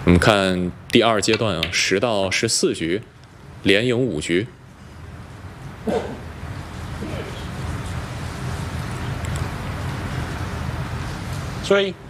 我们看第二阶段啊，10到14局，连赢5局。3